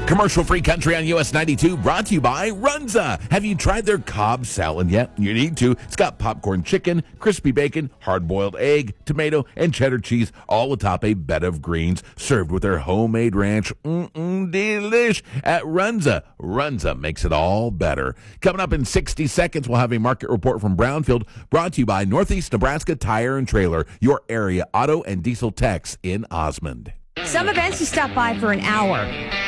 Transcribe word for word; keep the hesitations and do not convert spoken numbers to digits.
Commercial-free country on U S ninety-two, brought to you by Runza. Have you tried their Cobb salad yet? You need to. It's got popcorn chicken, crispy bacon, hard-boiled egg, tomato, and cheddar cheese, all atop a bed of greens, served with their homemade ranch. Mm-mm, delish. At Runza, Runza makes it all better. Coming up in sixty seconds, we'll have a market report from Brownfield, brought to you by Northeast Nebraska Tire and Trailer, your area auto and diesel techs in Osmond. Some events you stop by for an hour.